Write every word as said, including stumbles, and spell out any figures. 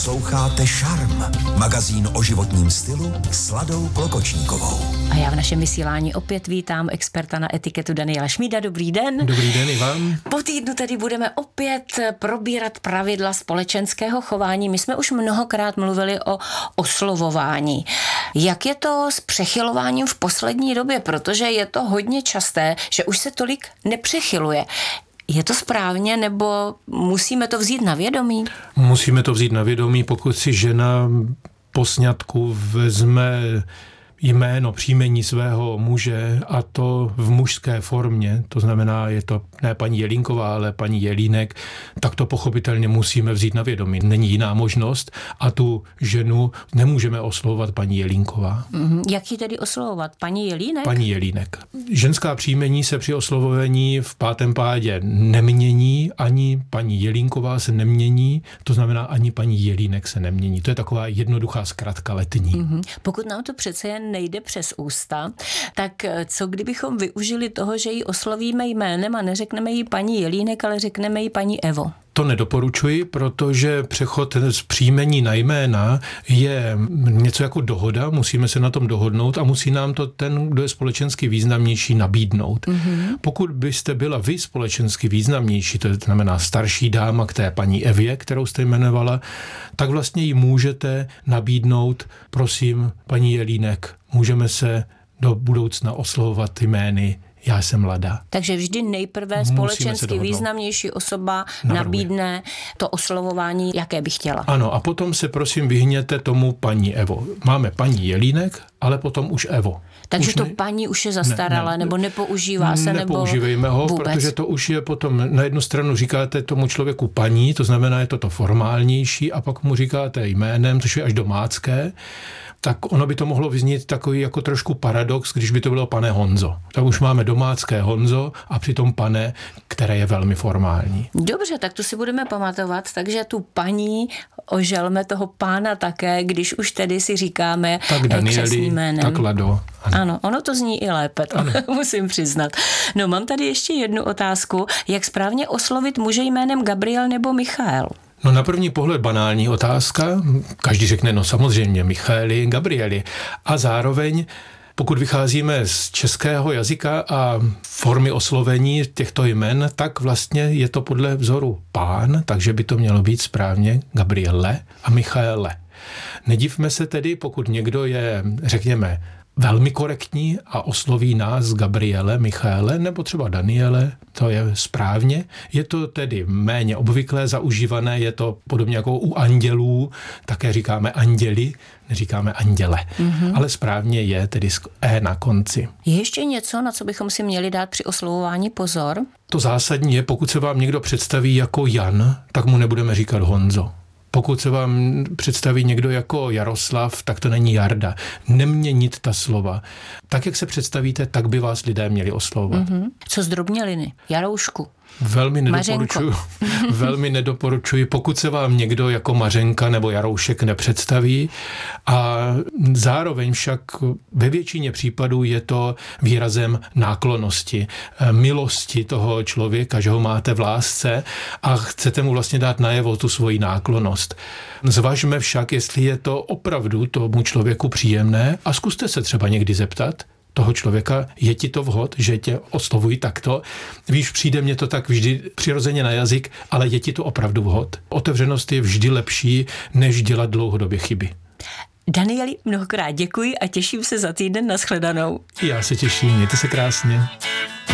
Posloucháte Šarm, magazín o životním stylu s Ladou Klokočníkovou. A já v našem vysílání opět vítám experta na etiketu Daniela Šmída. Dobrý den. Dobrý den i vám. Po týdnu tady budeme opět probírat pravidla společenského chování. My jsme už mnohokrát mluvili o oslovování. Jak je to s přechylováním v poslední době? Protože je to hodně časté, že už se tolik nepřechyluje. Je to správně, nebo musíme to vzít na vědomí? Musíme to vzít na vědomí, pokud si žena po sňatku vezme jméno, příjmení svého muže, a to v mužské formě, to znamená, je to ne paní Jelínková, ale paní Jelínek, tak to pochopitelně musíme vzít na vědomí. Není jiná možnost a tu ženu nemůžeme oslovovat paní Jelínková. Mm-hmm. Jak ji tedy oslovovat? Paní Jelínek? Paní Jelínek. Ženská příjmení se při oslovování v pátém pádě nemění, ani paní Jelínková se nemění, to znamená, ani paní Jelínek se nemění. To je taková jednoduchá zkratka letní. Mm-hmm. Pokud nám to přece jen nejde přes ústa, tak co kdybychom využili toho, že ji oslovíme jménem a neřekneme jí paní Jelínek, ale řekneme jí paní Evo? To nedoporučuji, protože přechod z příjmení na jména je něco jako dohoda, musíme se na tom dohodnout a musí nám to ten, kdo je společensky významnější, nabídnout. Mm-hmm. Pokud byste byla vy společensky významnější, to znamená starší dáma k té paní Evě, kterou jste jmenovala, tak vlastně ji můžete nabídnout, prosím, paní Jelínek, můžeme se do budoucna oslovovat jmény, já jsem Lada. Takže vždy nejprve společensky významnější osoba Navrhuji. nabídne to oslovování, jaké by chtěla. Ano, a potom se prosím vyhněte tomu paní Evo. Máme paní Jelínek, ale potom už Evo. Takže už to ne... paní už je zastaralé, ne, ne, nebo nepoužívá se, nebo nepoužívejme ho, vůbec. Protože to už je potom, na jednu stranu říkáte tomu člověku paní, to znamená, je to to formálnější, a pak mu říkáte jménem, což je až domácké, tak ono by to mohlo vyznít takový jako trošku paradox, když by to bylo pane Honzo. Tak už máme domácké Honzo a přitom pane, které je velmi formální. Dobře, tak to si budeme pamatovat, takže tu paní oželme toho pána také, když už tedy si říkáme tak Danieli, jménem. Tak Lado. Ano. ano, ono to zní i lépe, to musím přiznat. No, mám tady ještě jednu otázku. Jak správně oslovit muže jménem Gabriel nebo Michael? No, na první pohled banální otázka. Každý řekne, no samozřejmě, Michaeli, Gabrieli. A zároveň, pokud vycházíme z českého jazyka a formy oslovení těchto jmen, tak vlastně je to podle vzoru pán, takže by to mělo být správně Gabriele a Michaele. Nedivme se tedy, pokud někdo je, řekněme, velmi korektní a osloví nás Gabriele, Michaele nebo třeba Daniele, to je správně. Je to tedy méně obvyklé, zaužívané, je to podobně jako u andělů, také říkáme anděli, neříkáme anděle, mm-hmm. ale správně je tedy E na konci. Je ještě něco, na co bychom si měli dát při oslovování pozor? To zásadní je, pokud se vám někdo představí jako Jan, tak mu nebudeme říkat Honzo. Pokud se vám představí někdo jako Jaroslav, tak to není Jarda. Neměnit ta slova. Tak, jak se představíte, tak by vás lidé měli oslovovat. Mm-hmm. Co zdrobněliny? Jaroušku? Velmi nedoporučuji. Velmi nedoporučuji, pokud se vám někdo jako Mařenka nebo Jaroušek nepředstaví. A zároveň však ve většině případů je to výrazem náklonnosti, milosti toho člověka, že ho máte v lásce a chcete mu vlastně dát najevo tu svoji náklonnost. Zvažme však, jestli je to opravdu tomu člověku příjemné a zkuste se třeba někdy zeptat toho člověka, je ti to vhod, že tě oslovují takto. Víš, přijde mě to tak vždy přirozeně na jazyk, ale je ti to opravdu vhod. Otevřenost je vždy lepší, než dělat dlouhodobě chyby. Danieli, mnohokrát děkuji a těším se za týden, nashledanou. Já se těším, mějte se krásně.